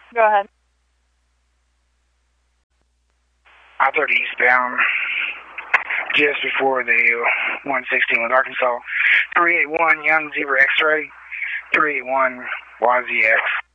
Go ahead. I-30 eastbound, just before the 116 with Arkansas. 381 Young Zebra X-Ray, 381 YZX.